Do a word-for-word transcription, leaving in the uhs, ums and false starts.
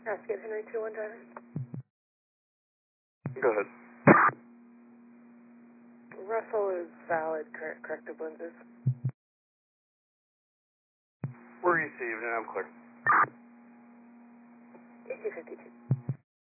Mascot Henry two one driver. Go ahead. Russell is valid, correct, corrective lenses. We're received and I'm clear. eighty fifty-two.